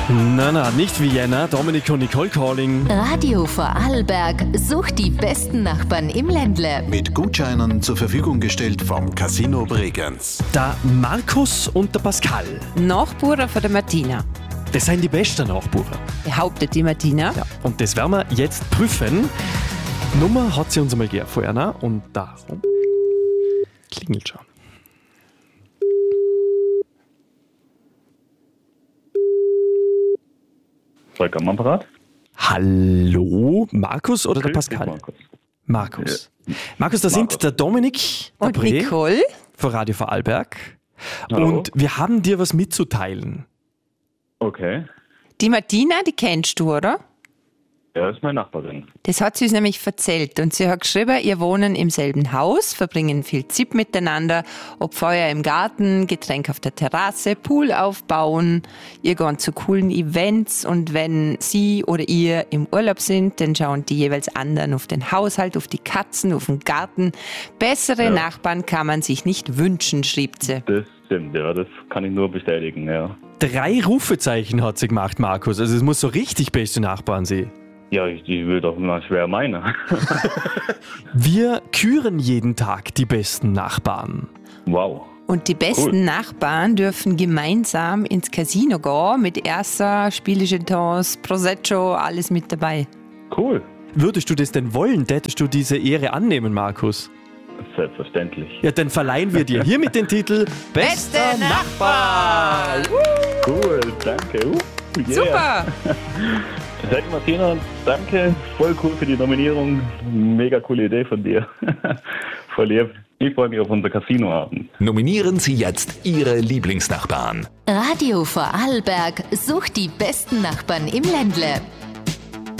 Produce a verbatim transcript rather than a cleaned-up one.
Na, na, nicht Vienna, Dominik und Nicole calling. Radio Vorarlberg sucht die besten Nachbarn im Ländle. Mit Gutscheinen zur Verfügung gestellt vom Casino Bregenz. Der Markus und der Pascal. Nachbarn von der Martina. Das sind die besten Nachbarn. Behauptet die Martina. Ja, und das werden wir jetzt prüfen. Nummer hat sie uns einmal gegeben vorher, ne? Und darum klingelt schon. Volker am Apparat. Hallo, Markus oder der Grüß dich, Pascal? Markus. Markus. Ja. Markus, da Markus. sind der Dominik der Und Bre Nicole. von Radio Vorarlberg. Hallo. Und wir haben dir was mitzuteilen. Okay. Die Martina, die kennst du, oder? Er ist meine Nachbarin. Das hat sie uns nämlich erzählt. Und sie hat geschrieben, ihr wohnen im selben Haus, verbringen viel Zeit miteinander, ob Feuer im Garten, Getränk auf der Terrasse, Pool aufbauen, ihr geht zu coolen Events und wenn sie oder ihr im Urlaub sind, dann schauen die jeweils anderen auf den Haushalt, auf die Katzen, auf den Garten. Bessere Ja. Nachbarn kann man sich nicht wünschen, schrieb sie. Das stimmt, ja, das kann ich nur bestätigen, ja. Drei Rufezeichen hat sie gemacht, Markus. Also es muss so richtig beste Nachbarn sein. Ja, ich, ich will doch mal schwer meinen. Wir küren jeden Tag die besten Nachbarn. Wow. Und die besten Cool. Nachbarn dürfen gemeinsam ins Casino gehen mit Erster, Spielejetons, Prosecco, alles mit dabei. Cool. Würdest du das denn wollen? Tätest du diese Ehre annehmen, Markus? Selbstverständlich. Ja, dann verleihen wir dir hiermit den Titel Bester Nachbar! Cool, danke. Uh, yeah. Super! Hey Martina, danke. Voll cool für die Nominierung. Mega coole Idee von dir. Voll lieb. Ich freue mich auf unser Casinoabend. Nominieren Sie jetzt Ihre Lieblingsnachbarn. Radio Vorarlberg sucht die besten Nachbarn im Ländle.